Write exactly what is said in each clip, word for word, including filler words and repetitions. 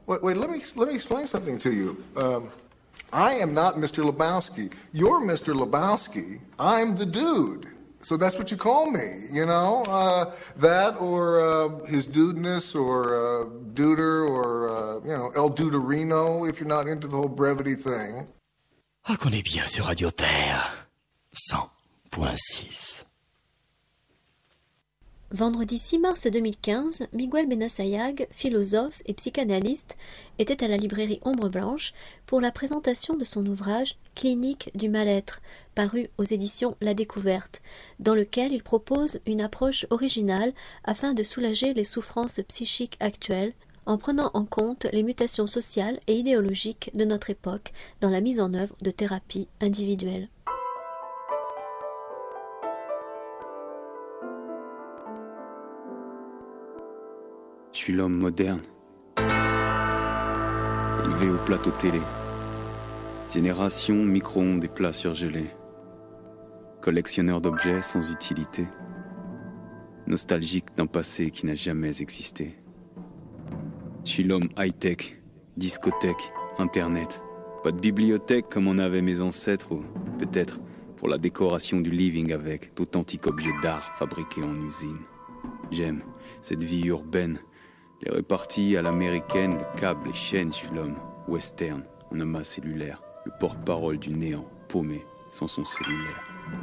Wait, wait, let me let me explain something to you. Um, I am not Mister Lebowski. You're Mister Lebowski. I'm the dude. So that's what you call me, you know? Uh, that or uh, his dudeness or uh, duder or, uh, you know, El Duderino if you're not into the whole brevity thing. Ah, qu'on est bien sur Radio Terre. cent point six. Vendredi six mars deux mille quinze, Miguel Benassayag, philosophe et psychanalyste, était à la librairie Ombre Blanche pour la présentation de son ouvrage « Clinique du mal-être », paru aux éditions La Découverte, dans lequel il propose une approche originale afin de soulager les souffrances psychiques actuelles, en prenant en compte les mutations sociales et idéologiques de notre époque dans la mise en œuvre de thérapies individuelles. Je suis l'homme moderne, élevé au plateau télé, génération micro-ondes et plats surgelés, collectionneur d'objets sans utilité, nostalgique d'un passé qui n'a jamais existé. Je suis l'homme high-tech, discothèque, internet, pas de bibliothèque comme en avaient mes ancêtres, ou peut-être pour la décoration du living avec d'authentiques objets d'art fabriqués en usine. J'aime cette vie urbaine, les reparties à l'américaine, le câble, les chaînes. Je suis l'homme western, en amas cellulaire, le porte-parole du néant, paumé, sans son cellulaire.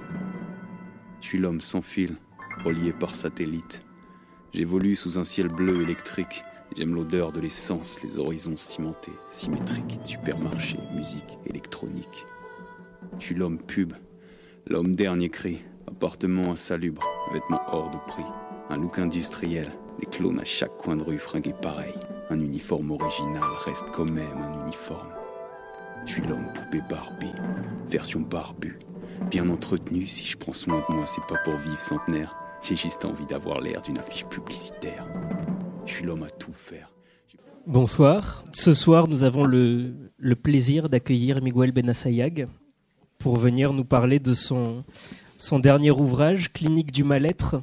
Je suis l'homme sans fil, relié par satellite. J'évolue sous un ciel bleu électrique. J'aime l'odeur de l'essence, les horizons cimentés, symétriques, supermarché, musique, électronique. Je suis l'homme pub, l'homme dernier cri, appartement insalubre, vêtements hors de prix, un look industriel, des clones à chaque coin de rue fringués pareil. Un uniforme original reste quand même un uniforme. Je suis l'homme poupée Barbie, version barbu, bien entretenu. Si je prends soin de moi, c'est pas pour vivre centenaire. J'ai juste envie d'avoir l'air d'une affiche publicitaire. Je suis l'homme à tout faire. Bonsoir. Ce soir, nous avons le, le plaisir d'accueillir Miguel Benassayag pour venir nous parler de son, son dernier ouvrage, Clinique du mal-être,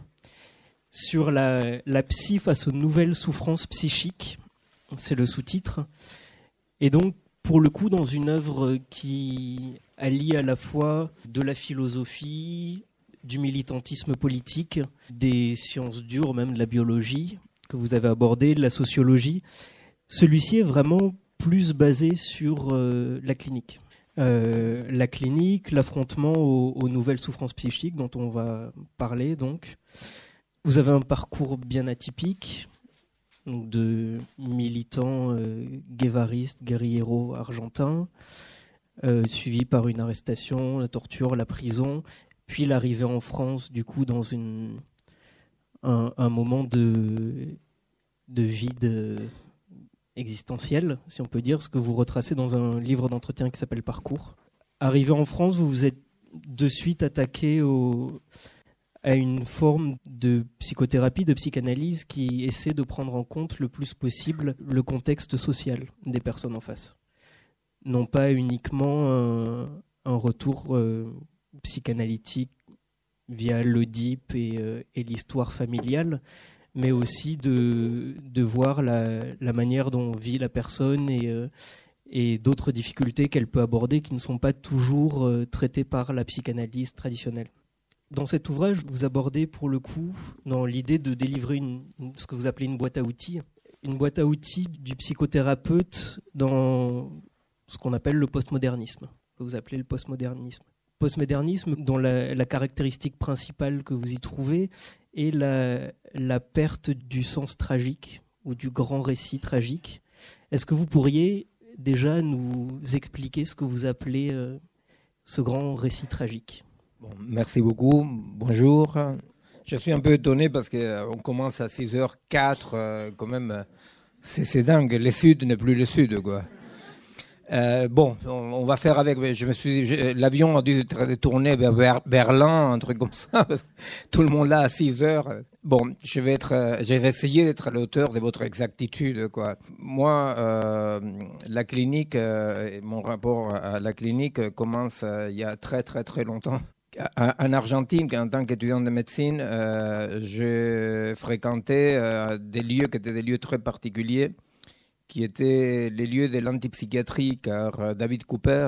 sur la, la psy face aux nouvelles souffrances psychiques. C'est le sous-titre. Et donc, pour le coup, dans une œuvre qui allie à la fois de la philosophie, du militantisme politique, des sciences dures, même de la biologie, que vous avez abordé, de la sociologie. Celui-ci est vraiment plus basé sur euh, la clinique. Euh, la clinique, l'affrontement aux, aux nouvelles souffrances psychiques dont on va parler donc. Vous avez un parcours bien atypique, donc de militant euh, guévariste, guerriero argentin, euh, suivi par une arrestation, la torture, la prison, puis l'arrivée en France, du coup, dans une, un, un moment de, de vide existentiel, si on peut dire, ce que vous retracez dans un livre d'entretien qui s'appelle Parcours. Arrivé en France, vous vous êtes de suite attaqué au... à une forme de psychothérapie, de psychanalyse qui essaie de prendre en compte le plus possible le contexte social des personnes en face. Non pas uniquement un, un retour euh, psychanalytique via l'Oedipe et, euh, et l'histoire familiale, mais aussi de, de voir la, la manière dont vit la personne et, euh, et d'autres difficultés qu'elle peut aborder qui ne sont pas toujours euh, traitées par la psychanalyse traditionnelle. Dans cet ouvrage, vous abordez pour le coup, dans l'idée de délivrer une, ce que vous appelez une boîte à outils, une boîte à outils du psychothérapeute dans ce qu'on appelle le postmodernisme, que vous appelez le postmodernisme. Postmodernisme dont la, la caractéristique principale que vous y trouvez est la, la perte du sens tragique ou du grand récit tragique. Est-ce que vous pourriez déjà nous expliquer ce que vous appelez euh, ce grand récit tragique ? Bon, merci beaucoup, bonjour. Je suis un peu étonné parce qu'on euh, commence à six heures quatre, euh, quand même, euh, c'est, c'est dingue, le sud n'est plus le sud, quoi. Euh, bon, on, on va faire avec, je me suis, je, l'avion a dû tourner vers Berlin, un truc comme ça, parce que tout le monde là à six heures. Bon, je vais être, euh, je vais essayer d'être à l'auteur de votre exactitude, quoi. Moi, euh, la clinique, euh, mon rapport à la clinique commence euh, il y a très très très longtemps. En Argentine, en tant qu'étudiant de médecine, euh, je fréquentais euh, des lieux qui étaient des lieux très particuliers, qui étaient les lieux de l'antipsychiatrie, car David Cooper,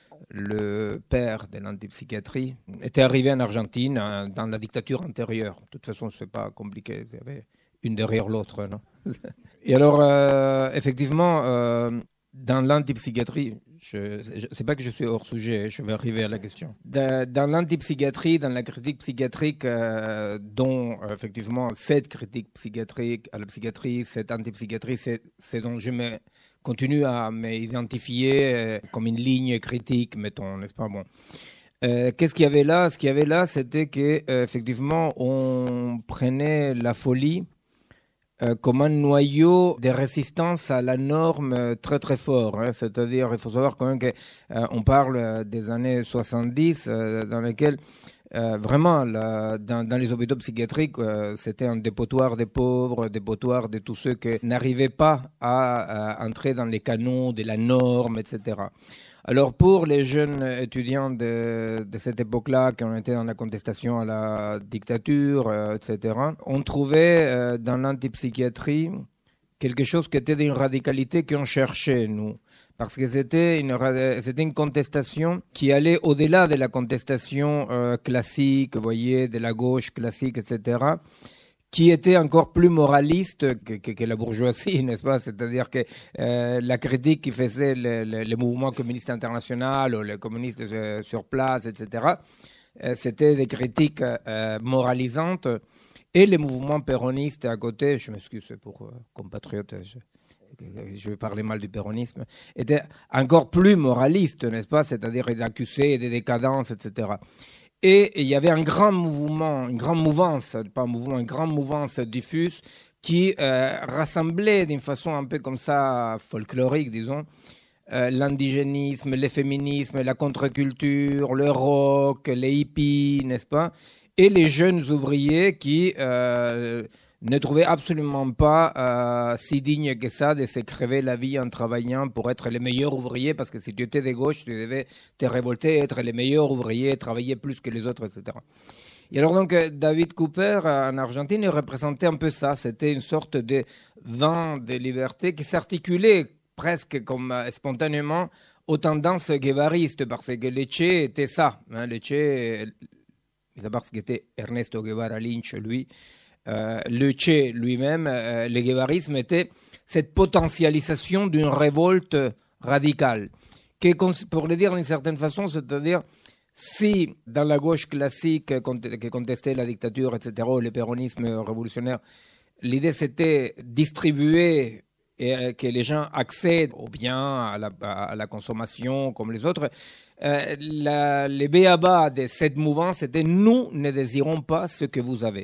le père de l'antipsychiatrie, était arrivé en Argentine dans la dictature antérieure. De toute façon, ce n'est pas compliqué, il y avait une derrière l'autre. Non Et alors, euh, effectivement, euh, dans l'antipsychiatrie, je ne sais pas que je suis hors sujet, je vais arriver à la question. De, dans l'antipsychiatrie, dans la critique psychiatrique, euh, dont euh, effectivement cette critique psychiatrique à la psychiatrie, cette antipsychiatrie, c'est, c'est dont je me continue à m'identifier euh, comme une ligne critique, mettons, n'est-ce pas? Bon. Euh, qu'est-ce qu'il y avait là? Ce qu'il y avait là, c'était que euh, effectivement, on prenait la folie Euh, comme un noyau de résistance à la norme euh, très très fort. Hein. C'est-à-dire, il faut savoir quand même qu'on euh, parle des années soixante-dix, euh, dans lesquelles euh, vraiment, la, dans, dans les hôpitaux psychiatriques, euh, c'était un dépotoir des pauvres, dépotoir de tous ceux qui n'arrivaient pas à, à entrer dans les canons de la norme, et cetera. Alors pour les jeunes étudiants de, de cette époque-là qui ont été dans la contestation à la dictature, euh, et cetera, on trouvait euh, dans l'antipsychiatrie quelque chose qui était d'une radicalité qu'on cherchait, nous. Parce que c'était une, c'était une contestation qui allait au-delà de la contestation euh, classique, vous voyez, de la gauche classique, et cetera, qui était encore plus moraliste que, que, que la bourgeoisie, n'est-ce pas? C'est-à-dire que euh, la critique qui faisait le, le, le mouvement communiste international ou les communistes euh, sur place, et cetera, euh, c'était des critiques euh, moralisantes. Et les mouvements péronistes à côté, je m'excuse pour euh, compatriotes, je, je vais parler mal du péronisme, étaient encore plus moralistes, n'est-ce pas? C'est-à-dire les accusés des décadences, et cetera. Et il y avait un grand mouvement, une grande mouvance, pas un mouvement, une grande mouvance diffuse qui euh, rassemblait d'une façon un peu comme ça folklorique, disons, euh, l'indigénisme, le féminisme, la contre-culture, le rock, les hippies, n'est-ce pas? Et les jeunes ouvriers qui euh, ne trouvaient absolument pas euh, si dignes que ça de se crever la vie en travaillant pour être les meilleurs ouvriers, parce que si tu étais de gauche, tu devais te révolter, être les meilleurs ouvriers, travailler plus que les autres, et cetera. Et alors donc, David Cooper, en Argentine, il représentait un peu ça. C'était une sorte de vent de liberté qui s'articulait presque comme euh, spontanément aux tendances guévaristes, parce que Lecce était ça. Hein, Lecce, parce qu'il était Ernesto Guevara Lynch, lui, Euh, le Che lui-même, euh, le guévarisme était cette potentialisation d'une révolte radicale, qui, pour le dire d'une certaine façon, c'est-à-dire si dans la gauche classique qui contestait la dictature, et cetera, le péronisme révolutionnaire, l'idée c'était distribuer et que les gens accèdent aux biens, à la, à la consommation comme les autres, euh, la, le b.a.-ba de cette mouvance c'était « nous ne désirons pas ce que vous avez ».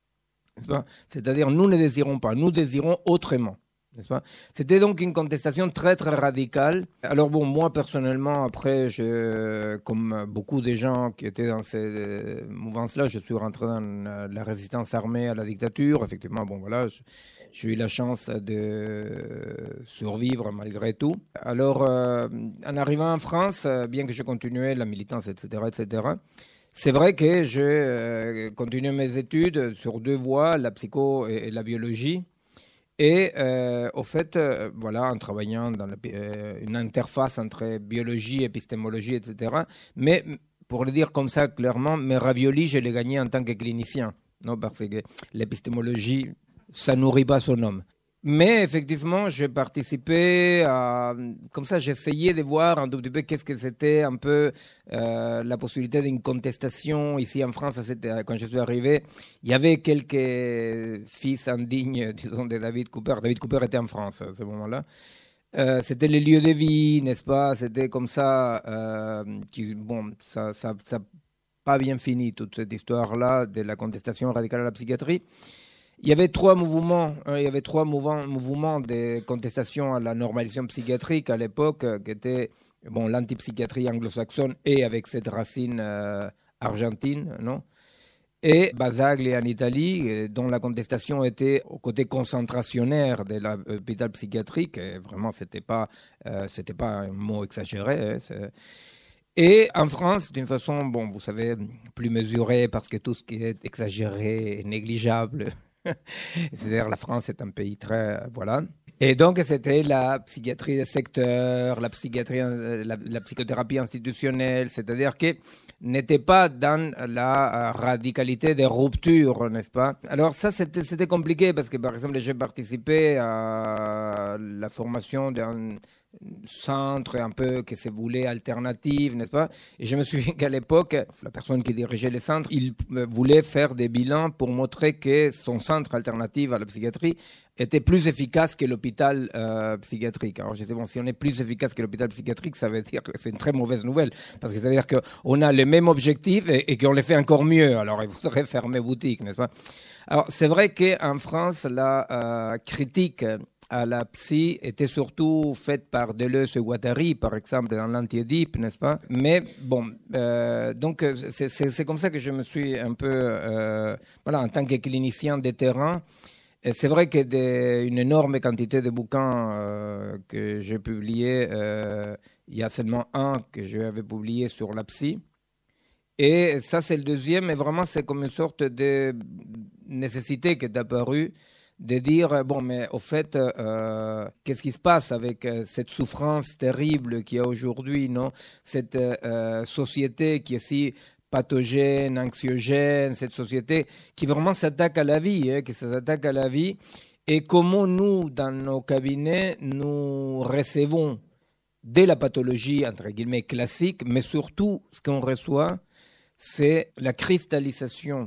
C'est-à-dire, nous ne désirons pas, nous désirons autrement. N'est-ce pas? C'était donc une contestation très très radicale. Alors bon, moi personnellement, après, je, comme beaucoup de gens qui étaient dans ces mouvances-là, je suis rentré dans la résistance armée à la dictature. Effectivement, bon voilà, j'ai eu la chance de survivre malgré tout. Alors, euh, en arrivant en France, bien que je continuais la militance, et cetera, et cetera, c'est vrai que j'ai euh, continué mes études sur deux voies, la psycho et, et la biologie. Et euh, au fait, euh, voilà, en travaillant dans la, euh, une interface entre biologie, épistémologie, et cetera. Mais pour le dire comme ça clairement, mes raviolis, je les gagnais en tant que clinicien, non, parce que l'épistémologie, ça nourrit pas son homme. Mais effectivement, j'ai participé à... Comme ça, j'essayais de voir un tout petit peu qu'est-ce que c'était un peu euh, la possibilité d'une contestation. Ici en France, quand je suis arrivé, il y avait quelques fils indignes, disons, de David Cooper. David Cooper était en France à ce moment-là. Euh, c'était les lieux de vie, n'est-ce pas? C'était comme ça. Euh, qui, bon, ça ça, ça pas bien fini, toute cette histoire-là de la contestation radicale à la psychiatrie. Il y avait trois mouvements, hein, il y avait trois mouvements, mouvements de contestation à la normalisation psychiatrique à l'époque, euh, qui étaient bon, l'antipsychiatrie anglo-saxonne et avec cette racine euh, argentine, non? Et Basaglia en Italie, euh, dont la contestation était au côté concentrationnaire de l'hôpital psychiatrique. Et vraiment, c'était pas, euh, c'était pas un mot exagéré. Hein, c'est... Et en France, d'une façon, bon, vous savez, plus mesurée, parce que tout ce qui est exagéré est négligeable. C'est-à-dire la France est un pays très... Voilà. Et donc, c'était la psychiatrie de secteur, la psychiatrie, la, la psychothérapie institutionnelle, c'est-à-dire que n'était pas dans la radicalité des ruptures, n'est-ce pas? Alors ça, c'était, c'était compliqué parce que, par exemple, j'ai participé à la formation d'un centre un peu qui se voulait alternative, n'est-ce pas? Et je me souviens qu'à l'époque, la personne qui dirigeait le centre, il voulait faire des bilans pour montrer que son centre alternatif à la psychiatrie était plus efficace que l'hôpital euh, psychiatrique. Alors je disais, bon, si on est plus efficace que l'hôpital psychiatrique, ça veut dire que c'est une très mauvaise nouvelle, parce que ça veut dire qu'on a le même objectif et, et qu'on le fait encore mieux. Alors il faudrait fermer boutique, n'est-ce pas? Alors c'est vrai qu'en France, la euh, critique à la psy était surtout faite par Deleuze et Guattari, par exemple, dans l'Anti-Édipe, n'est-ce pas? Mais bon, euh, donc c'est, c'est, c'est comme ça que je me suis un peu, euh, voilà, en tant que clinicien de terrain, et c'est vrai qu'il y a une énorme quantité de bouquins euh, que j'ai publiés. Euh, il y a seulement un que j'avais publié sur la psy. Et ça, c'est le deuxième. Et vraiment, c'est comme une sorte de nécessité qui est apparue de dire, bon, mais au fait, euh, qu'est-ce qui se passe avec euh, cette souffrance terrible qu'il y a aujourd'hui, non? Cette euh, société qui est si pathogène, anxiogène, cette société qui vraiment s'attaque à la vie, hein, qui s'attaque à la vie, et comment nous, dans nos cabinets, nous recevons de la pathologie, entre guillemets, classique, mais surtout, ce qu'on reçoit, c'est la cristallisation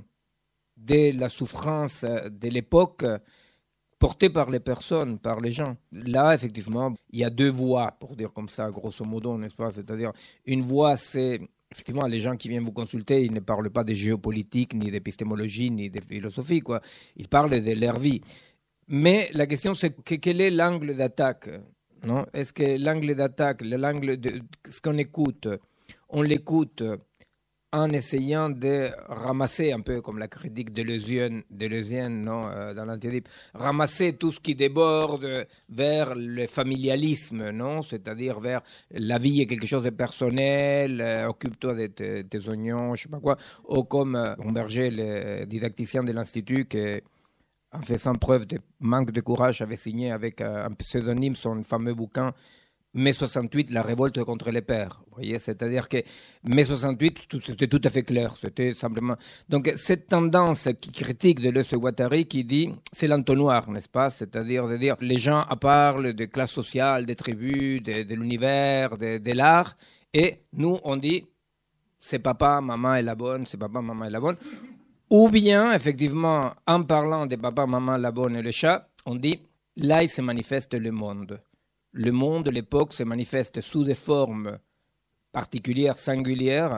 de la souffrance de l'époque portée par les personnes, par les gens. Là, effectivement, il y a deux voies, pour dire comme ça, grosso modo, n'est-ce pas? C'est-à-dire, une voie, c'est effectivement, les gens qui viennent vous consulter, ils ne parlent pas de géopolitique, ni d'épistémologie, ni de philosophie, quoi. Ils parlent de leur vie. Mais la question, c'est que, quel est l'angle d'attaque, non? Est-ce que l'angle d'attaque, l'angle de ce qu'on écoute, on l'écoute en essayant de ramasser, un peu comme la critique deleuzienne, deleuzienne non, euh, dans l'Anti-Édipe, ramasser tout ce qui déborde vers le familialisme, non, c'est-à-dire vers la vie est quelque chose de personnel, euh, occupe-toi de tes, tes oignons, je sais pas quoi, ou comme euh, Romberger, le didacticien de l'Institut, qui, en faisant preuve de manque de courage, avait signé avec euh, un pseudonyme son fameux bouquin mai soixante-huit, la révolte contre les pères. Vous voyez, c'est-à-dire que mai soixante-huit, tout, c'était tout à fait clair. C'était simplement. Donc, cette tendance qui critique de Deleuze et Guattari qui dit, c'est l'entonnoir, n'est-ce pas? C'est-à-dire de dire, les gens parlent de classe sociale, des tribus, de, de l'univers, de, de l'art, et nous, on dit, c'est papa, maman est la bonne, c'est papa, maman est la bonne. Ou bien, effectivement, en parlant de papa, maman, la bonne et le chat, on dit, là, il se manifeste le monde. Le monde, l'époque, se manifeste sous des formes particulières, singulières,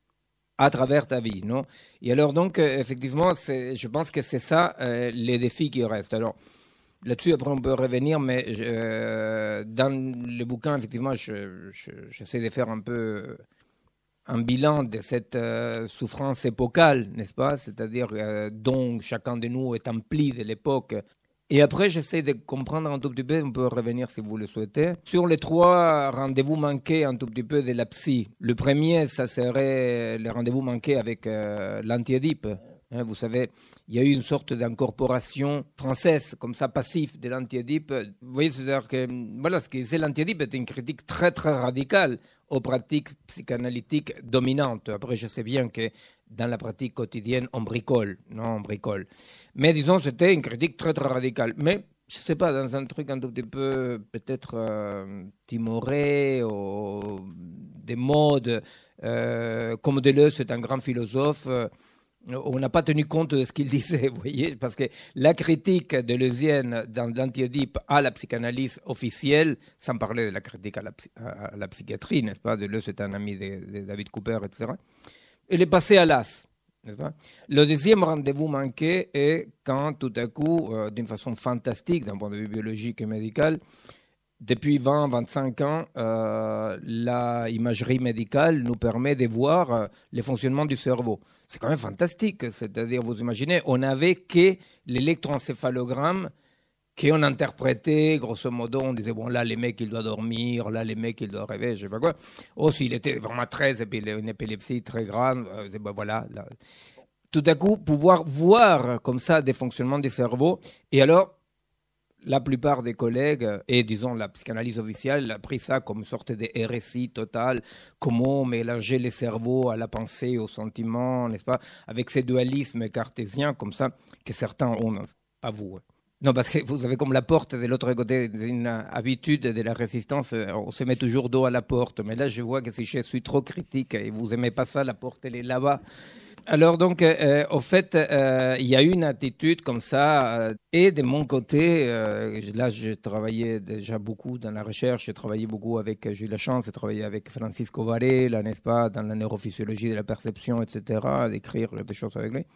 à travers ta vie, non? Et alors, donc, euh, effectivement, c'est, je pense que c'est ça, euh, les défis qui restent. Alors, là-dessus, après, on peut revenir, mais euh, dans le bouquin, effectivement, je, je, j'essaie de faire un peu un bilan de cette euh, souffrance épocale, n'est-ce pas? C'est-à-dire euh, dont chacun de nous est empli de l'époque. Et après, j'essaie de comprendre un tout petit peu, on peut revenir si vous le souhaitez, sur les trois rendez-vous manqués un tout petit peu de la psy. Le premier, ça serait le rendez-vous manqué avec euh, l'Anti-Édipe. Hein, vous savez, il y a eu une sorte d'incorporation française, comme ça, passif de l'Anti-Édipe. Vous voyez, c'est-à-dire que, voilà, ce que c'est l'Anti-Édipe est une critique très, très radicale aux pratiques psychanalytiques dominantes. Après, je sais bien que dans la pratique quotidienne, on bricole, non, on bricole. Mais disons, c'était une critique très, très radicale. Mais, je ne sais pas, dans un truc un tout petit peu, peut-être, euh, timoré, ou des modes, euh, comme Deleuze, c'est un grand philosophe, euh, on n'a pas tenu compte de ce qu'il disait, vous voyez, parce que la critique deleuzienne dans l'Anti-Édipe à la psychanalyse officielle, sans parler de la critique à la, à la psychiatrie, n'est-ce pas? Deleuze est un ami de, de David Cooper, et cetera. Elle est passée à l'as, n'est-ce pas? Le deuxième rendez-vous manqué est quand, tout à coup, euh, d'une façon fantastique, d'un point de vue biologique et médical, depuis vingt à vingt-cinq ans, euh, l'imagerie médicale nous permet de voir euh, le fonctionnement du cerveau. C'est quand même fantastique. C'est-à-dire, vous imaginez, on n'avait que l'électroencéphalogramme qu'on interprétait, grosso modo, on disait, bon, là, les mecs, il doit dormir, là, les mecs, il doit rêver, je sais pas quoi. Oh, s'il était vraiment très, une épilepsie très grande, euh, ben voilà. Là. Tout à coup, pouvoir voir comme ça des fonctionnements du cerveau, et alors, la plupart des collègues, et disons la psychanalyse officielle, a pris ça comme une sorte de hérésie totale, comment mélanger les cerveaux à la pensée, au sentiment, n'est-ce pas, avec ces dualismes cartésiens comme ça, que certains ont, pas vous. Non, parce que vous avez comme la porte de l'autre côté, une habitude de la résistance, on se met toujours dos à la porte, mais là je vois que si je suis trop critique et vous n'aimez pas ça, la porte elle est là-bas. Alors donc, euh, au fait, euh, il y a une attitude comme ça. Euh, et de mon côté, euh, là, j'ai travaillé déjà beaucoup dans la recherche. J'ai travaillé beaucoup avec, j'ai eu la chance de travailler avec Francisco Varela, n'est-ce pas, dans la neurophysiologie de la perception, et cetera, d'écrire des choses avec lui.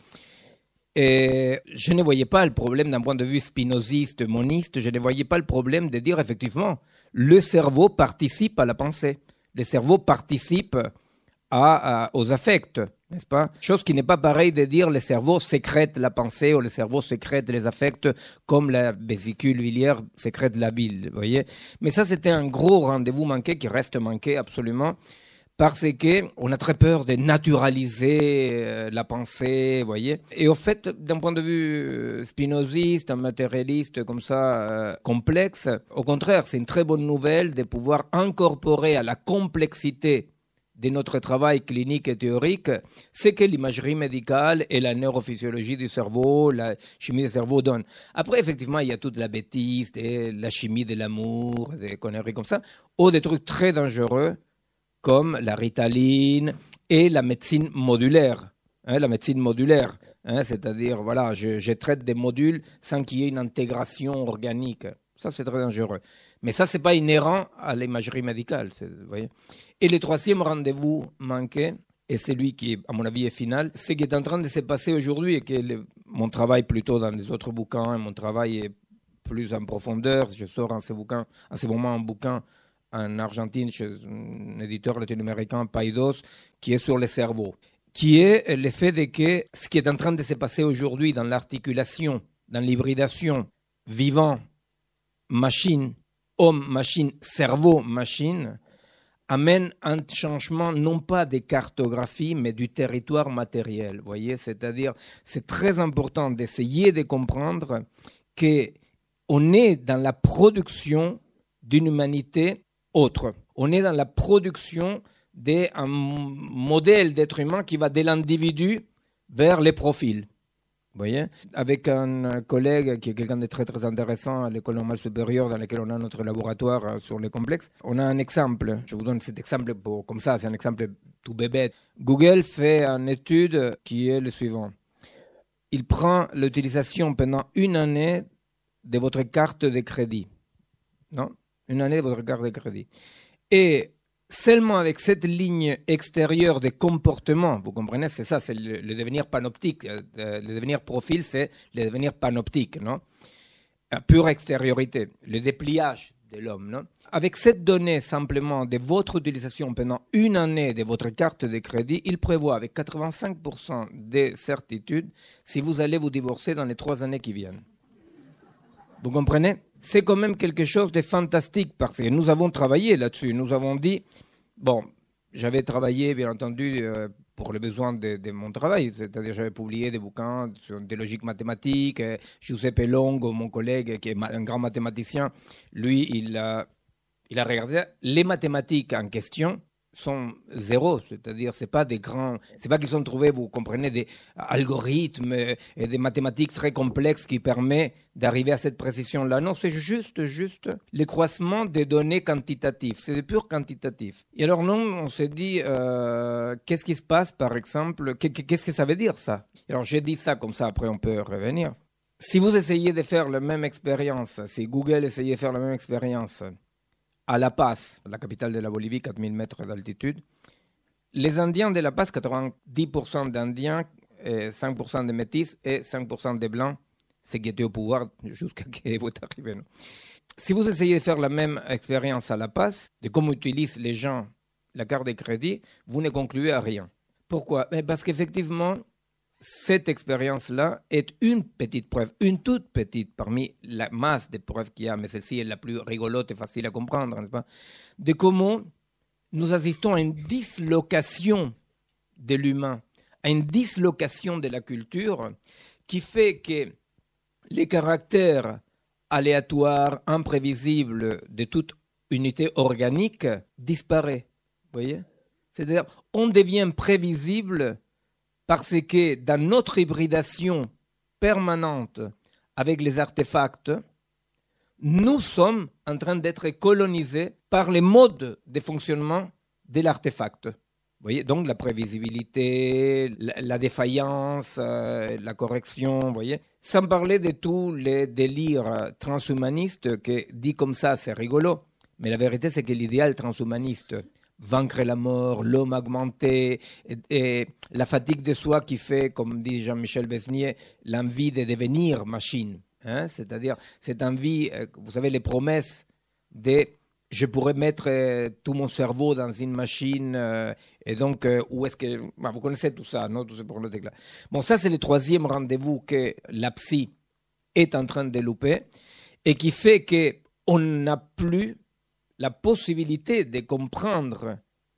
Et je ne voyais pas le problème d'un point de vue spinoziste, moniste. Je ne voyais pas le problème de dire, effectivement, le cerveau participe à la pensée. Le cerveau participe à, à, aux affects. N'est-ce pas? Chose qui n'est pas pareil de dire le cerveau sécrète la pensée ou le cerveau sécrète les affects comme la vésicule biliaire sécrète la bile, vous voyez? Mais ça, c'était un gros rendez-vous manqué qui reste manqué absolument parce qu'on a très peur de naturaliser la pensée, vous voyez? Et au fait, d'un point de vue spinoziste, un matérialiste comme ça, euh, complexe, au contraire, c'est une très bonne nouvelle de pouvoir incorporer à la complexité de notre travail clinique et théorique, c'est que l'imagerie médicale et la neurophysiologie du cerveau, la chimie du cerveau donnent. Après, effectivement, il y a toute la bêtise, de la chimie de l'amour, des conneries comme ça, ou des trucs très dangereux, comme la ritaline et la médecine modulaire. Hein, la médecine modulaire, hein, c'est-à-dire, voilà, je, je traite des modules sans qu'il y ait une intégration organique. Ça, c'est très dangereux. Mais ça, ce n'est pas inhérent à l'imagerie médicale. Vous voyez. Et le troisième rendez-vous manqué, et celui qui, à mon avis, est final, c'est ce qui est en train de se passer aujourd'hui et que le, mon travail plutôt dans les autres bouquins, mon travail est plus en profondeur. Je sors en ce, bouquin, en ce moment un bouquin en Argentine chez un éditeur latino-américain, Paidos, qui est sur le cerveau, qui est le fait de que ce qui est en train de se passer aujourd'hui dans l'articulation, dans l'hybridation, vivant, machine, homme, machine, cerveau, machine, amène un changement non pas des cartographies, mais du territoire matériel. Vous voyez, c'est-à-dire, c'est très important d'essayer de comprendre qu'on est dans la production d'une humanité autre. On est dans la production d'un modèle d'être humain qui va de l'individu vers les profils. Vous voyez, avec un collègue qui est quelqu'un de très très intéressant à l'école normale supérieure dans laquelle on a notre laboratoire sur les complexes, on a un exemple. Je vous donne cet exemple pour, comme ça, c'est un exemple tout bébé. Google fait une étude qui est le suivant. Il prend l'utilisation pendant une année de votre carte de crédit. Non? Une année de votre carte de crédit. Et seulement avec cette ligne extérieure de comportement, vous comprenez, c'est ça, c'est le, le devenir panoptique. Le devenir profil, c'est le devenir panoptique, non? La pure extériorité, le dépliage de l'homme, non? Avec cette donnée simplement de votre utilisation pendant une année de votre carte de crédit, il prévoit avec quatre-vingt-cinq pour cent de certitude si vous allez vous divorcer dans les trois années qui viennent. Vous comprenez? C'est quand même quelque chose de fantastique parce que nous avons travaillé là-dessus. Nous avons dit, bon, j'avais travaillé bien entendu euh, pour les besoins de, de mon travail, c'est-à-dire j'avais publié des bouquins sur des logiques mathématiques. Euh, Giuseppe Longo, mon collègue, qui est un grand mathématicien, lui, il a, il a regardé les mathématiques en question sont zéro, c'est-à-dire c'est pas des grands, c'est pas qu'ils ont trouvé, vous comprenez, des algorithmes et des mathématiques très complexes qui permettent d'arriver à cette précision-là. Non, c'est juste, juste le croisement des données quantitatives, c'est du pur quantitatif. Et alors nous, on s'est dit, euh, qu'est-ce qui se passe, par exemple, qu'est-ce que ça veut dire ça? Alors j'ai dit ça comme ça, après on peut revenir. Si vous essayez de faire la même expérience, si Google essayait de faire la même expérience à La Paz, la capitale de la Bolivie, quatre mille mètres d'altitude, les Indiens de La Paz, quatre-vingt-dix pour cent d'Indiens, cinq pour cent de métis et cinq pour cent de Blancs, c'est qui étaient au pouvoir jusqu'à ce que vous êtes arrivé. Non? Si vous essayez de faire la même expérience à La Paz, de comment utilisent les gens la carte de crédit, vous ne concluez à rien. Pourquoi? Parce qu'effectivement, cette expérience-là est une petite preuve, une toute petite parmi la masse de preuves qu'il y a, mais celle-ci est la plus rigolote et facile à comprendre, n'est-ce pas, de comment nous assistons à une dislocation de l'humain, à une dislocation de la culture qui fait que les caractères aléatoire, imprévisible de toute unité organique disparaît. Vous voyez ? C'est-à-dire, on devient prévisible parce que dans notre hybridation permanente avec les artefacts, nous sommes en train d'être colonisés par les modes de fonctionnement de l'artefact. Vous voyez, donc la prévisibilité, la, la défaillance, euh, la correction, vous voyez. Sans parler de tous les délires transhumanistes que, dit comme ça, c'est rigolo. Mais la vérité, c'est que l'idéal transhumaniste, vaincre la mort, l'homme augmenté, et, et la fatigue de soi qui fait, comme dit Jean-Michel Besnier, l'envie de devenir machine. Hein? C'est-à-dire cette envie, euh, vous savez, les promesses de je pourrais mettre euh, tout mon cerveau dans une machine, euh, et donc, euh, où est-ce que... Bah, vous connaissez tout ça, non? Tout ça pour le déclat. Bon, ça, c'est le troisième rendez-vous que la psy est en train de louper, et qui fait qu'on n'a plus la possibilité de comprendre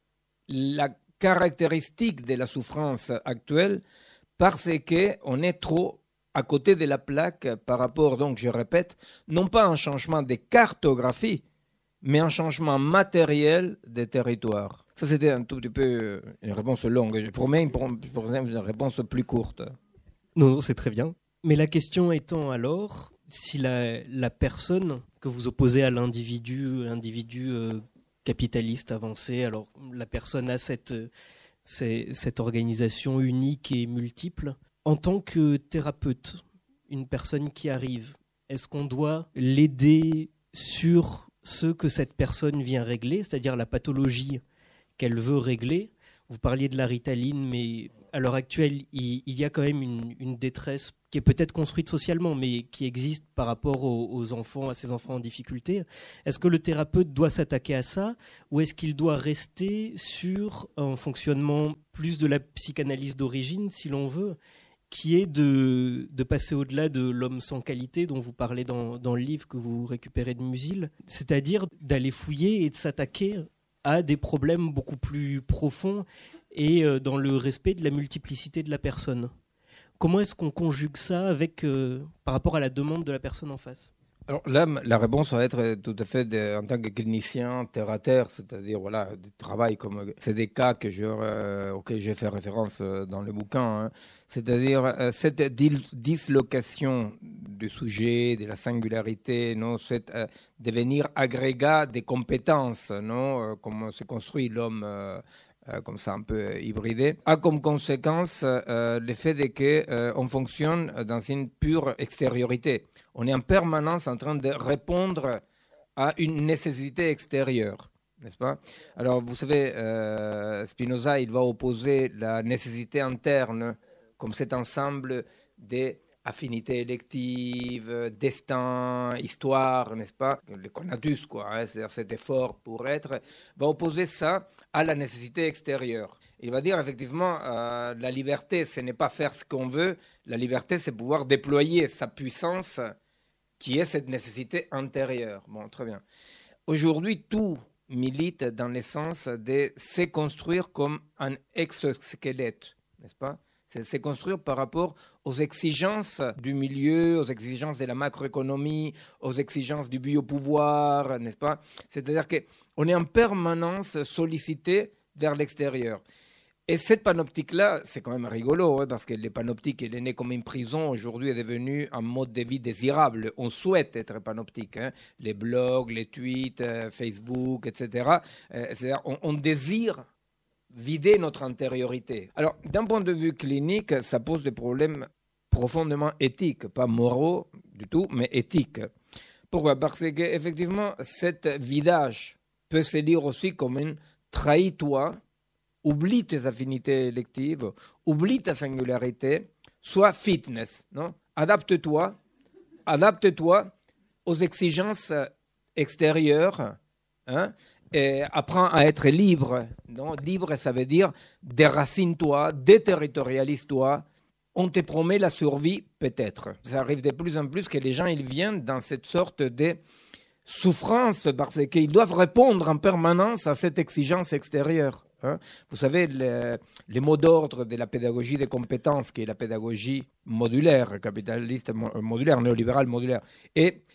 la caractéristique de la souffrance actuelle parce qu'on est trop à côté de la plaque par rapport, donc je répète, non pas un changement de cartographie, mais un changement matériel des territoires. Ça, c'était un tout petit peu une réponse longue. Je promets une, pour exemple, une réponse plus courte. Non, non, c'est très bien. Mais la question étant alors, si la, la personne que vous opposez à l'individu, l'individu euh, capitaliste avancé, alors la personne a cette, cette, cette organisation unique et multiple, en tant que thérapeute, une personne qui arrive, est-ce qu'on doit l'aider sur ce que cette personne vient régler, c'est-à-dire la pathologie qu'elle veut régler? Vous parliez de la Ritaline, mais à l'heure actuelle, il, il y a quand même une, une détresse qui est peut-être construite socialement, mais qui existe par rapport aux, aux enfants, à ces enfants en difficulté. Est-ce que le thérapeute doit s'attaquer à ça, ou est-ce qu'il doit rester sur un fonctionnement plus de la psychanalyse d'origine, si l'on veut, qui est de, de passer au-delà de l'homme sans qualité dont vous parlez dans, dans le livre que vous récupérez de Musil, c'est-à-dire d'aller fouiller et de s'attaquer à des problèmes beaucoup plus profonds et euh, dans le respect de la multiplicité de la personne. Comment est-ce qu'on conjugue ça avec, euh, par rapport à la demande de la personne en face? Alors là, la réponse va être tout à fait de, en tant que clinicien terre à terre, c'est-à-dire voilà, du travail comme c'est des cas que je, euh, auxquels j'ai fait référence dans le bouquin, hein. C'est-à-dire euh, cette dis- dislocation du sujet, de la singularité, non, c'est euh, devenir agrégat des compétences, non, euh, comme se construit l'homme. Euh, Euh, comme ça un peu hybridé, a comme conséquence euh, le fait de qu'on euh, fonctionne dans une pure extériorité. On est en permanence en train de répondre à une nécessité extérieure, n'est-ce pas? Alors, vous savez, euh, Spinoza, il va opposer la nécessité interne comme cet ensemble des affinités électives, destin, histoire, n'est-ce pas? Le conatus, quoi, hein, c'est-à-dire cet effort pour être, va opposer ça à la nécessité extérieure. Il va dire effectivement, euh, la liberté, ce n'est pas faire ce qu'on veut, la liberté, c'est pouvoir déployer sa puissance qui est cette nécessité intérieure. Bon, très bien. Aujourd'hui, tout milite dans le sens de se construire comme un exosquelette, n'est-ce pas? C'est se construire par rapport aux exigences du milieu, aux exigences de la macroéconomie, aux exigences du biopouvoir, n'est-ce pas? C'est-à-dire qu'on est en permanence sollicité vers l'extérieur. Et cette panoptique-là, c'est quand même rigolo, hein, parce que le panoptique, il est né comme une prison, aujourd'hui est devenu un mode de vie désirable. On souhaite être panoptique, hein. Les blogs, les tweets, euh, Facebook, et cetera. Euh, c'est-à-dire on, on désire vider notre intériorité. Alors, d'un point de vue clinique, ça pose des problèmes profondément éthiques, pas moraux du tout, mais éthiques. Pourquoi? Parce qu'effectivement, cet vidage peut se lire aussi comme une trahis-toi, oublie tes affinités électives, oublie ta singularité, sois fitness, non? Adapte-toi, adapte-toi aux exigences extérieures, hein? Et apprends à être libre. Non? Libre, ça veut dire déracine-toi, déterritorialise-toi. On te promet la survie, peut-être. Ça arrive de plus en plus que les gens ils viennent dans cette sorte de souffrance parce qu'ils doivent répondre en permanence à cette exigence extérieure. Hein? Vous savez, le, le mot d'ordre de la pédagogie des compétences, qui est la pédagogie modulaire, capitaliste modulaire, néolibérale modulaire, est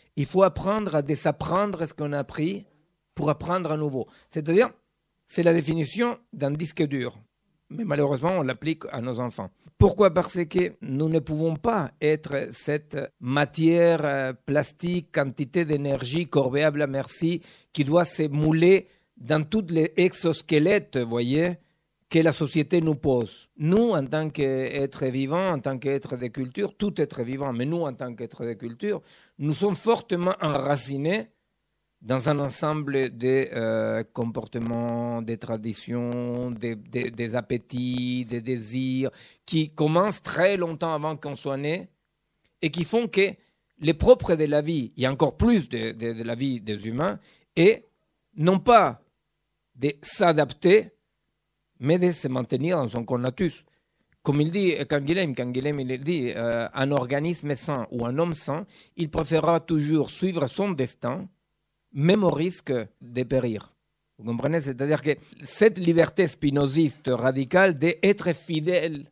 Il faut apprendre à désapprendre ce qu'on a appris pour apprendre à nouveau. C'est-à-dire, c'est la définition d'un disque dur. Mais malheureusement, on l'applique à nos enfants. Pourquoi ? Parce que nous ne pouvons pas être cette matière plastique, quantité d'énergie corvéable à merci, qui doit se mouler dans tous les exosquelettes, vous voyez, que la société nous pose. Nous, en tant qu'êtres vivants, en tant qu'êtres de culture, tout être vivant, mais nous, en tant qu'êtres de culture, nous sommes fortement enracinés dans un ensemble de euh, comportements, des traditions, des, des, des appétits, des désirs, qui commencent très longtemps avant qu'on soit né et qui font que les propres de la vie, et encore plus de, de, de la vie des humains, est non pas de s'adapter, mais de se maintenir dans son conatus. Comme il dit Canguilhem, Canguilhem il dit, euh, un organisme sain ou un homme sain, il préférera toujours suivre son destin, même au risque de périr. Vous comprenez ? C'est-à-dire que cette liberté spinoziste radicale d'être fidèle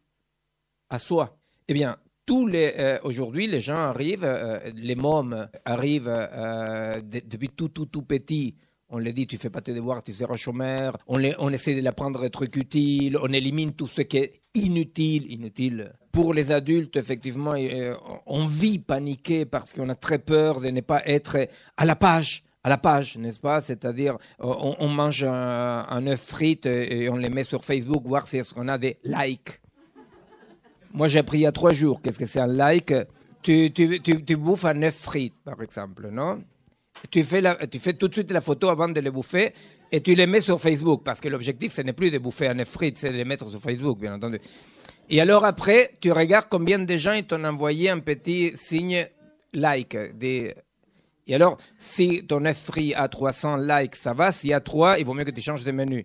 à soi, eh bien, tous les, euh, aujourd'hui, les gens arrivent, euh, les mômes arrivent euh, de, depuis tout, tout, tout petit. On leur dit, tu ne fais pas tes devoirs, tu seras chômeur. On, les, on essaie de l'apprendre des trucs utiles. On élimine tout ce qui est inutile. Inutile. Pour les adultes, effectivement, on vit paniqué parce qu'on a très peur de ne pas être à la page. À la page, n'est-ce pas ? C'est-à-dire, on, on mange un, un œuf frite et on les met sur Facebook, voir si on a des likes. Moi, j'ai appris il y a trois jours. Qu'est-ce que c'est un like ? tu, tu, tu, tu bouffes un œuf frite, par exemple, non ? Tu fais, la, tu fais tout de suite la photo avant de le bouffer et tu les mets sur Facebook. Parce que l'objectif, ce n'est plus de bouffer un œuf frite, c'est de les mettre sur Facebook, bien entendu. Et alors après, tu regardes combien de gens ils t'ont envoyé un petit signe like. Des... Et alors, si ton œuf frit a trois cents likes, ça va. S'il y a trois, il vaut mieux que tu changes de menu.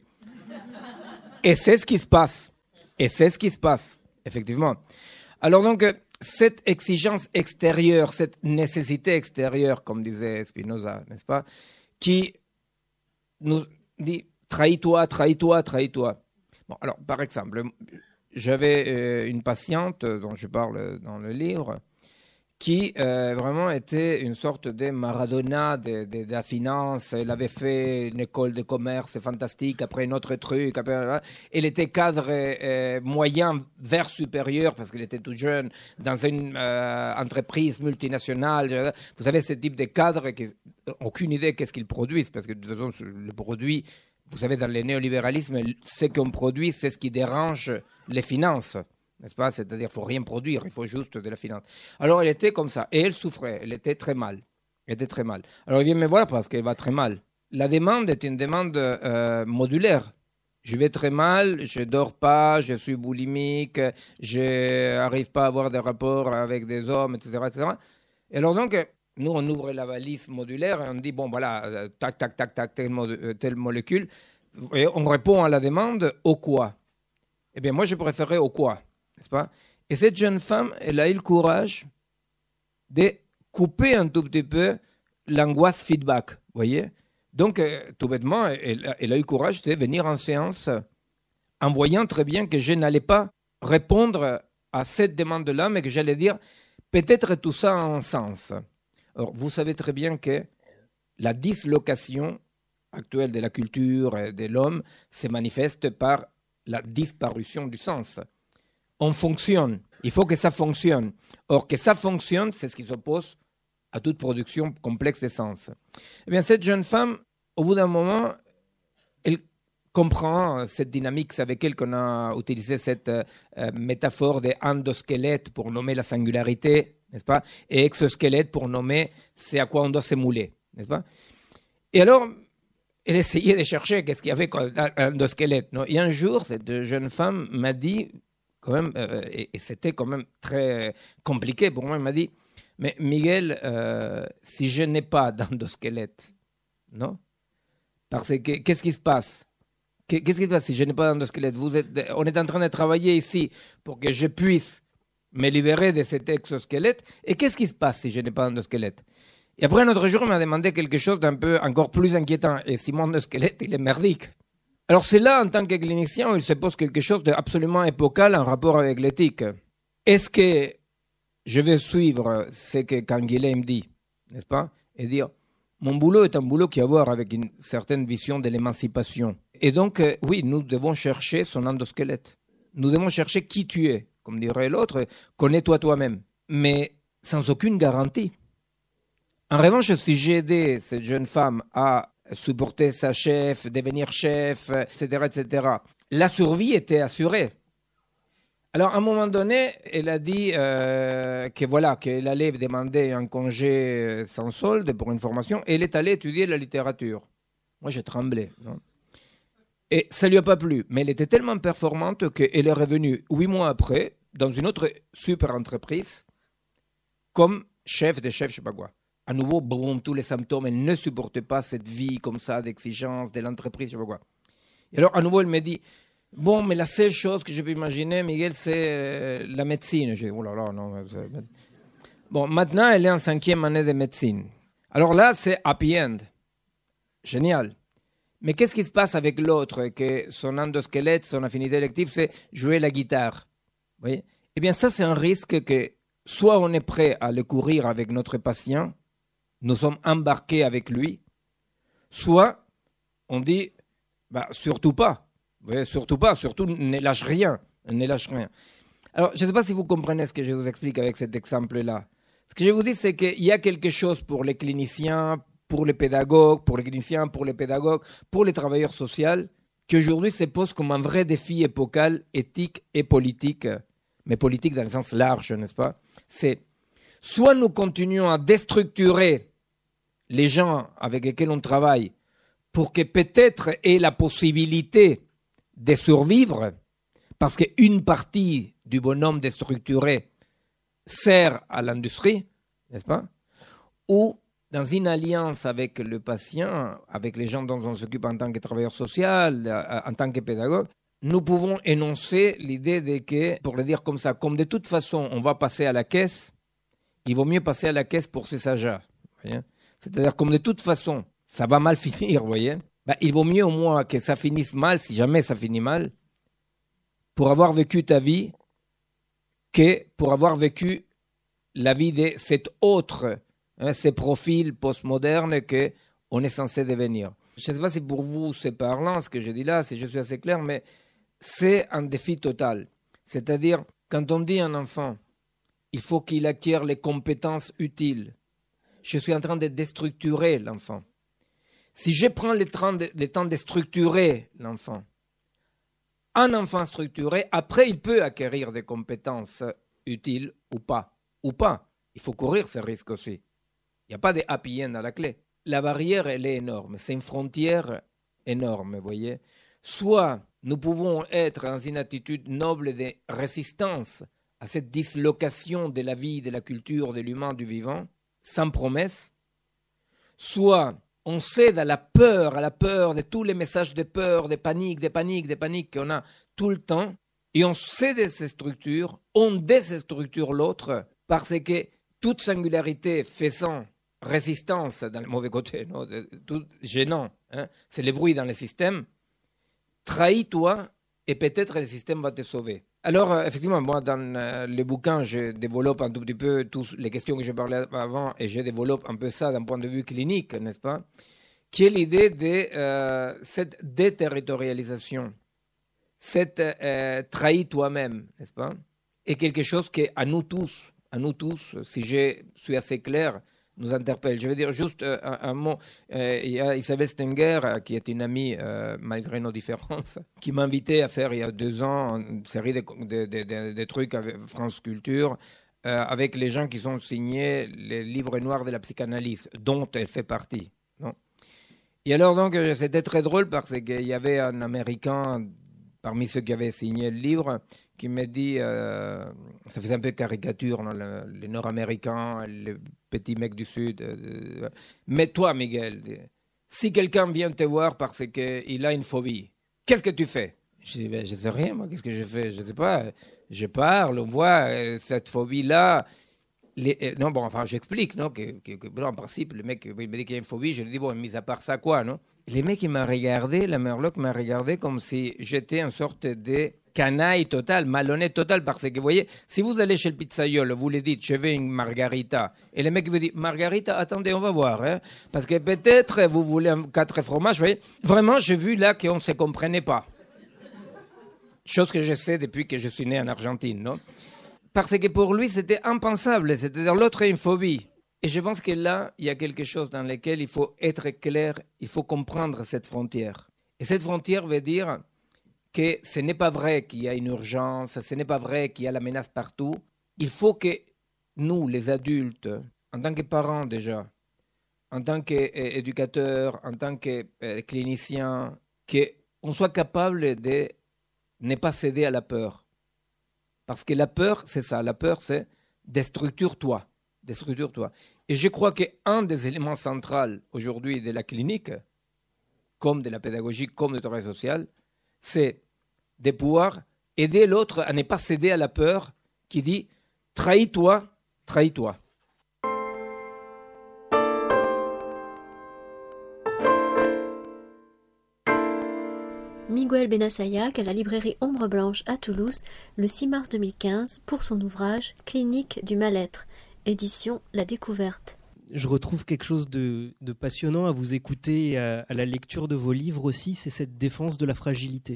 Et c'est ce qui se passe. Et c'est ce qui se passe, effectivement. Alors donc, cette exigence extérieure, cette nécessité extérieure, comme disait Spinoza, n'est-ce pas, qui nous dit « trahis-toi, trahis-toi, trahis-toi ». Bon, alors, par exemple, j'avais euh, une patiente dont je parle dans le livre, qui euh, vraiment était une sorte de Maradona de, de, de la finance. Elle avait fait une école de commerce fantastique, après un autre truc. Après, elle était cadre euh, moyen vers supérieur, parce qu'elle était toute jeune, dans une euh, entreprise multinationale. Vous savez, ce type de cadre, qui n'ont aucune idée qu'est-ce qu'ils produisent, parce que de toute façon, le produit, vous savez, dans le néolibéralisme, ce qu'on produit, c'est ce qui dérange les finances. N'est-ce pas ? C'est-à-dire qu'il ne faut rien produire, il faut juste de la finance. Alors, elle était comme ça, et elle souffrait, elle était très mal. Elle était très mal. Alors, elle vient me voir parce qu'elle va très mal. La demande est une demande euh, modulaire. Je vais très mal, je ne dors pas, je suis boulimique, je n'arrive pas à avoir des rapports avec des hommes, et cetera, et cetera. Et alors, donc, nous, on ouvre la valise modulaire et on dit, bon, voilà, tac, tac, tac, tac, telle, mo- telle molécule. Et on répond à la demande, au quoi ? Eh bien, moi, je préférais au quoi ? N'est-ce pas ? Et cette jeune femme, elle a eu le courage de couper un tout petit peu l'angoisse feedback, vous voyez ? Donc, euh, tout bêtement, elle, elle a eu le courage de venir en séance en voyant très bien que je n'allais pas répondre à cette demande-là, mais que j'allais dire peut-être tout ça a un sens. Alors, vous savez très bien que la dislocation actuelle de la culture et de l'homme se manifeste par la disparition du sens. On fonctionne, il faut que ça fonctionne. Or, que ça fonctionne, c'est ce qui s'oppose à toute production complexe de sens. Eh bien, cette jeune femme, au bout d'un moment, elle comprend cette dynamique. C'est avec elle qu'on a utilisé cette euh, métaphore d'endosquelette pour nommer la singularité, n'est-ce pas ? Et exosquelette pour nommer c'est à quoi on doit se mouler, n'est-ce pas ? Et alors, elle essayait de chercher qu'est-ce qu'il y avait comme endosquelette. Non ? Et un jour, cette jeune femme m'a dit, quand même, euh, et, et c'était quand même très compliqué pour moi, elle m'a dit, mais Miguel, euh, si je n'ai pas d'endosquelette, non ? Parce que qu'est-ce qui se passe ? Qu'est-ce qui se passe si je n'ai pas d'endosquelette ? Vous êtes, on est en train de travailler ici pour que je puisse me libérer de cet exosquelette. Et qu'est-ce qui se passe si je n'ai pas d'endosquelette ? Et après, un autre jour, il m'a demandé quelque chose d'un peu encore plus inquiétant. Et si mon endosquelette, il est merdique. Alors c'est là, en tant que clinicien, où il se pose quelque chose d'absolument épocal en rapport avec l'éthique. Est-ce que je vais suivre ce que Canguilhem dit, n'est-ce pas ? et dire mon boulot est un boulot qui a à voir avec une certaine vision de l'émancipation. Et donc, euh, oui, nous devons chercher son endosquelette. Nous devons chercher qui tu es. Comme dirait l'autre, connais-toi toi-même. Mais sans aucune garantie. En revanche, si j'ai aidé cette jeune femme à supporter sa chef, devenir chef, et cetera, et cetera, la survie était assurée. Alors, à un moment donné, elle a dit euh, que voilà, qu'elle allait demander un congé sans solde pour une formation, et elle est allée étudier la littérature. Moi, j'ai tremblé. Non et ça ne lui a pas plu, mais elle était tellement performante qu'elle est revenue huit mois après, dans une autre super entreprise, comme chef de chef, je ne sais pas quoi. À nouveau, boum, tous les symptômes, elle ne supportait pas cette vie comme ça, d'exigence de l'entreprise, je ne sais pas quoi. Et alors, à nouveau, elle me dit, bon, mais la seule chose que je peux imaginer, Miguel, c'est euh, la médecine. Je dis, oh là là, non. Bon, maintenant, elle est en cinquième année de médecine. Alors là, c'est happy end. Génial. Mais qu'est-ce qui se passe avec l'autre, que son endosquelette, son affinité élective, c'est jouer la guitare? Vous voyez? Eh bien, ça, c'est un risque que soit on est prêt à le courir avec notre patient, nous sommes embarqués avec lui, soit on dit, bah, surtout pas. Vous voyez, surtout pas, surtout ne lâche rien, ne lâche rien. Alors, je ne sais pas si vous comprenez ce que je vous explique avec cet exemple-là. Ce que je vous dis, c'est qu'il y a quelque chose pour les cliniciens, pour les pédagogues, pour les cliniciens, pour les pédagogues, pour les travailleurs sociaux, qui aujourd'hui se pose comme un vrai défi épocal, éthique et politique, mais politique dans le sens large, n'est-ce pas? C'est soit nous continuons à déstructurer les gens avec lesquels on travaille pour que peut-être aient la possibilité de survivre, parce qu'une partie du bonhomme déstructuré sert à l'industrie, n'est-ce pas? Ou dans une alliance avec le patient, avec les gens dont on s'occupe en tant que travailleur social, en tant que pédagogue, nous pouvons énoncer l'idée de que, pour le dire comme ça, comme de toute façon on va passer à la caisse, il vaut mieux passer à la caisse pour ses sages. C'est-à-dire comme de toute façon ça va mal finir, vous voyez, ben, il vaut mieux au moins que ça finisse mal, si jamais ça finit mal, pour avoir vécu ta vie, que pour avoir vécu la vie de cet autre, hein, ces profils postmodernes qu'on est censé devenir. Je ne sais pas si pour vous c'est parlant ce que je dis là, si je suis assez clair, mais c'est un défi total. C'est-à-dire, quand on dit à un enfant, il faut qu'il acquiert les compétences utiles, je suis en train de déstructurer l'enfant. Si je prends le temps de, le temps de structurer l'enfant, un enfant structuré, après il peut acquérir des compétences utiles ou pas. Ou pas. Il faut courir ce risque aussi. Il n'y a pas de happy end à la clé. La barrière, elle est énorme. C'est une frontière énorme, vous voyez. Soit nous pouvons être dans une attitude noble de résistance à cette dislocation de la vie, de la culture, de l'humain, du vivant, sans promesse. Soit on cède à la peur, à la peur de tous les messages de peur, de panique, de panique, de panique qu'on a tout le temps, et on cède à ces structures, on déstructure l'autre, parce que toute singularité faisant résistance dans le mauvais côté, non, tout gênant, hein, c'est le bruit dans le système, trahis-toi et peut-être le système va te sauver. Alors, euh, effectivement, moi, dans euh, les bouquins, je développe un tout petit peu toutes les questions que j'ai parlé avant et je développe un peu ça d'un point de vue clinique, n'est-ce pas? Qui est l'idée de euh, cette déterritorialisation, cette euh, trahis toi-même, n'est-ce pas? Et quelque chose qui, à nous tous, à nous tous, si je suis assez clair, nous interpelle. Je vais dire juste euh, un, un mot. Euh, il y a Isabelle Stenger, euh, qui est une amie, euh, malgré nos différences, qui m'a invité à faire il y a deux ans une série de, de, de, de, de trucs avec France Culture, euh, avec les gens qui ont signé les livres noirs de la psychanalyse, dont elle fait partie. Non? Et alors, donc, c'était très drôle parce qu'il y avait un Américain parmi ceux qui avaient signé le livre, qui m'a dit, euh, ça faisait un peu caricature, non, le, les Nord-Américains, les petits mecs du Sud. Euh, mais toi, Miguel, si quelqu'un vient te voir parce qu'il a une phobie, qu'est-ce que tu fais? Je dis, ben, je ne sais rien, moi, qu'est-ce que je fais? Je ne sais pas, je parle, on voit euh, cette phobie-là. Les, euh, non, bon, enfin, j'explique, non, que, que, que bon, en principe, le mec il me dit qu'il y a une phobie, je lui dis, bon, mis à part ça, quoi, non? Les mecs, ils m'ont regardé, la Merloc m'a regardé comme si j'étais une sorte de canaille total, malhonnête total, parce que vous voyez, si vous allez chez le pizzaiolo, vous lui dites, je veux une margarita, et le mec vous dit, margarita, attendez, on va voir, hein, parce que peut-être vous voulez un quatre fromages, vous voyez, vraiment, j'ai vu là qu'on ne se comprenait pas. Chose que je sais depuis que je suis né en Argentine, non? Parce que pour lui, c'était impensable, c'est-à-dire l'autre a une phobie. Et je pense que là, il y a quelque chose dans lequel il faut être clair, il faut comprendre cette frontière. Et cette frontière veut dire que ce n'est pas vrai qu'il y a une urgence, ce n'est pas vrai qu'il y a la menace partout. Il faut que nous, les adultes, en tant que parents déjà, en tant qu'éducateurs, en tant que euh, cliniciens, qu'on soit capable de ne pas céder à la peur. Parce que la peur, c'est ça. La peur, c'est déstructure-toi. Déstructure-toi. Et je crois qu'un des éléments centraux aujourd'hui de la clinique, comme de la pédagogie, comme du travail social, c'est de pouvoir aider l'autre à ne pas céder à la peur qui dit « trahis-toi, trahis-toi ». Miguel Benasayac à la librairie Ombre Blanche à Toulouse le six mars deux mille quinze pour son ouvrage Clinique du mal-être, édition La Découverte. Je retrouve quelque chose de, de passionnant à vous écouter et à, à la lecture de vos livres aussi, c'est cette défense de la fragilité.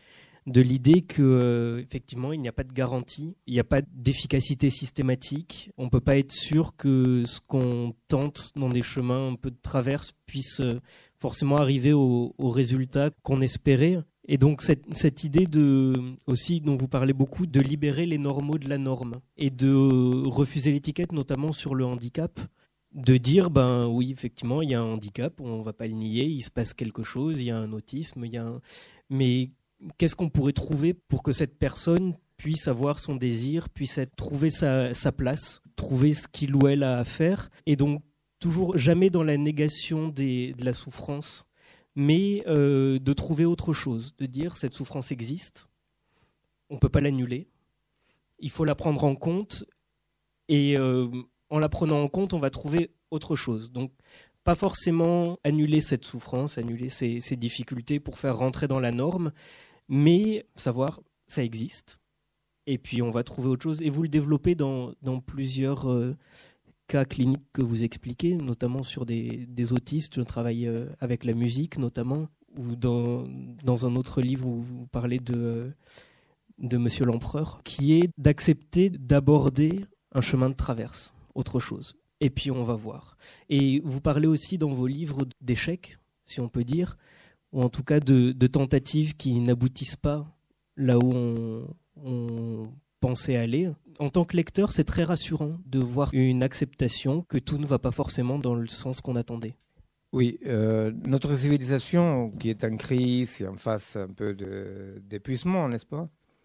De l'idée que euh, effectivement il n'y a pas de garantie, il n'y a pas d'efficacité systématique, on ne peut pas être sûr que ce qu'on tente dans des chemins un peu de traverse puisse euh, forcément arriver au, au résultat qu'on espérait. Et donc cette, cette idée de, aussi dont vous parlez beaucoup, de libérer les normaux de la norme et de refuser l'étiquette, notamment sur le handicap, de dire, ben oui, effectivement, il y a un handicap, on ne va pas le nier, il se passe quelque chose, il y a un autisme, il y a un... mais qu'est-ce qu'on pourrait trouver pour que cette personne puisse avoir son désir, puisse être, trouver sa, sa place, trouver ce qu'il ou elle a à faire, et donc toujours jamais dans la négation des, de la souffrance, mais euh, de trouver autre chose, de dire cette souffrance existe, on ne peut pas l'annuler, il faut la prendre en compte, et euh, en la prenant en compte, on va trouver autre chose. Donc, pas forcément annuler cette souffrance, annuler ces, ces difficultés pour faire rentrer dans la norme, mais savoir, ça existe, et puis on va trouver autre chose. Et vous le développez dans, dans plusieurs euh, cas cliniques que vous expliquez, notamment sur des, des autistes, le travail euh, avec la musique notamment, ou dans, dans un autre livre où vous parlez de, de Monsieur l'Empereur, qui est d'accepter d'aborder un chemin de traverse, autre chose. Et puis on va voir. Et vous parlez aussi dans vos livres d'échecs, si on peut dire, ou en tout cas de, de tentatives qui n'aboutissent pas là où on, on pensait aller. En tant que lecteur, c'est très rassurant de voir une acceptation que tout ne va pas forcément dans le sens qu'on attendait. Oui, euh, notre civilisation qui est en crise et en face un peu de, d'épuisement, n'est-ce pas,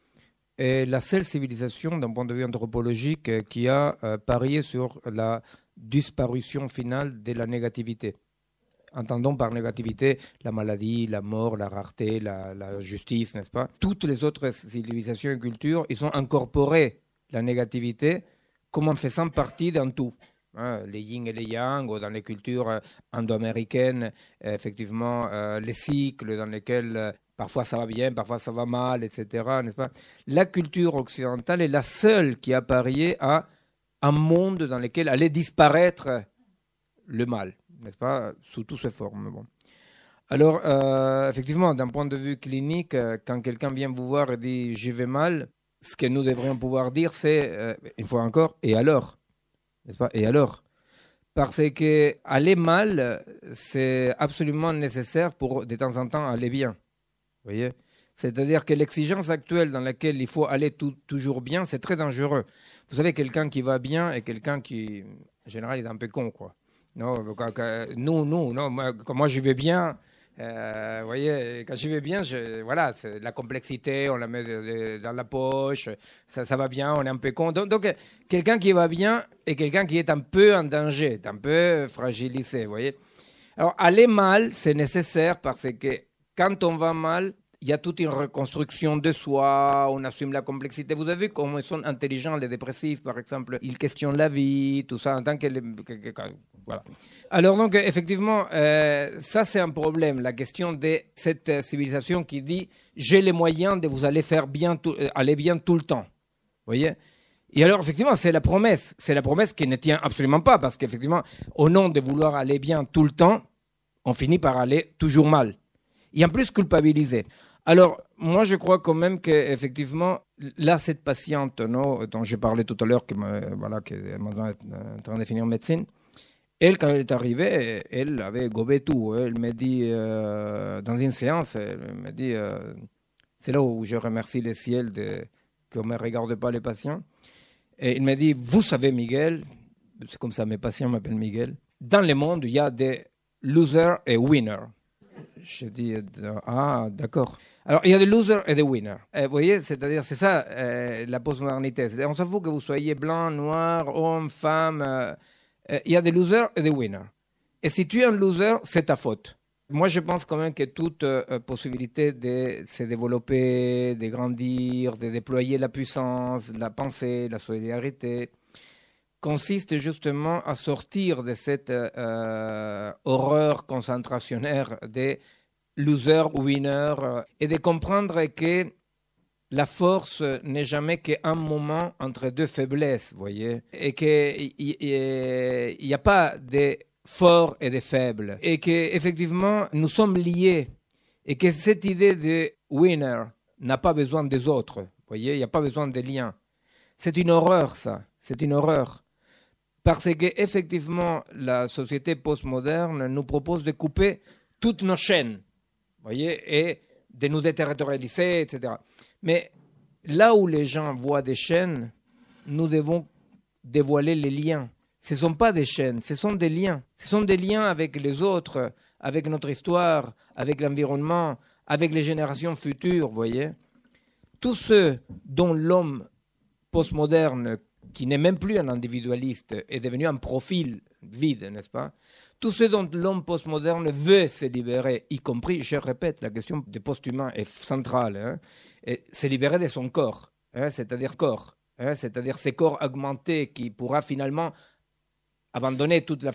est la seule civilisation d'un point de vue anthropologique qui a euh, parié sur la disparition finale de la négativité. Entendons par négativité la maladie, la mort, la rareté, la, la justice, n'est-ce pas? Toutes les autres civilisations et cultures, ils ont incorporé la négativité comme en faisant partie d'un tout. Hein, les yin et les yang, ou dans les cultures indo-américaines, effectivement, euh, les cycles dans lesquels euh, parfois ça va bien, parfois ça va mal, et cetera. N'est-ce pas? La culture occidentale est la seule qui a parié à un monde dans lequel allait disparaître le mal, n'est-ce pas, sous toutes ses formes. Bon. Alors, euh, effectivement, d'un point de vue clinique, euh, quand quelqu'un vient vous voir et dit « je vais mal », ce que nous devrions pouvoir dire, c'est, euh, une fois encore, « et alors ?» N'est-ce pas? Et alors? Parce que aller mal, c'est absolument nécessaire pour, de temps en temps, aller bien. Vous voyez? C'est-à-dire que l'exigence actuelle dans laquelle il faut aller tout, toujours bien, c'est très dangereux. Vous savez, quelqu'un qui va bien et quelqu'un qui, en général, est un peu con, quoi. Non, nous, nous, non, moi, quand moi je vais bien, euh, vous voyez, quand je vais bien, je, voilà, c'est la complexité, on la met de, de, dans la poche, ça, ça va bien, on est un peu con. Donc, donc quelqu'un qui va bien et quelqu'un qui est un peu en danger, un peu fragilisé, vous voyez. Alors, aller mal, c'est nécessaire parce que quand on va mal, il il y a toute une reconstruction de soi, on assume la complexité. Vous avez vu comment ils sont intelligents, les dépressifs, par exemple. Ils questionnent la vie, tout ça, en tant que... que, que, que voilà. Alors donc, effectivement, euh, ça c'est un problème, la question de cette civilisation qui dit « j'ai les moyens de vous aller faire bien, tout, aller bien tout le temps ». Vous voyez ? Et alors, effectivement, c'est la promesse. C'est la promesse qui ne tient absolument pas, parce qu'effectivement, au nom de vouloir aller bien tout le temps, on finit par aller toujours mal. Et en plus, culpabiliser. Alors, moi, je crois quand même qu'effectivement, là, cette patiente non, dont je parlais tout à l'heure, qui, voilà, qui est maintenant en train de finir médecine, elle, quand elle est arrivée, elle avait gobé tout. Elle m'a dit, euh, dans une séance, elle m'a dit, euh, c'est là où je remercie le ciel de, qu'on ne me regarde pas les patients. Et il m'a dit, vous savez, Miguel, c'est comme ça, mes patients m'appellent Miguel, dans le monde, il y a des losers et winners. Je dis, ah, d'accord. Alors, il y a des losers et des winners. Et vous voyez, c'est-à-dire, c'est ça, euh, la postmodernité. On s'en fout que vous soyez blanc, noir, homme, femme. Euh, euh, il y a des losers et des winners. Et si tu es un loser, c'est ta faute. Moi, je pense quand même que toute euh, possibilité de se développer, de grandir, de déployer la puissance, la pensée, la solidarité, consiste justement à sortir de cette euh, horreur concentrationnaire des losers, winners, et de comprendre que la force n'est jamais qu'un moment entre deux faiblesses, vous voyez, et qu'il n'y a pas de forts et de faibles, et qu'effectivement, nous sommes liés, et que cette idée de winner n'a pas besoin des autres, vous voyez, il n'y a pas besoin des liens. C'est une horreur, ça, c'est une horreur. Parce qu'effectivement, la société postmoderne nous propose de couper toutes nos chaînes, vous voyez, et de nous déterritorialiser, et cetera. Mais là où les gens voient des chaînes, nous devons dévoiler les liens. Ce ne sont pas des chaînes, ce sont des liens. Ce sont des liens avec les autres, avec notre histoire, avec l'environnement, avec les générations futures, vous voyez. Tous ceux dont l'homme postmoderne, qui n'est même plus un individualiste, est devenu un profil vide, n'est-ce pas? Tous ceux dont l'homme postmoderne veut se libérer, y compris, je répète, la question du post-humain est centrale, hein, et se libérer de son corps, hein, c'est-à-dire corps, hein, c'est-à-dire ces corps augmentés qui pourra finalement abandonner toute la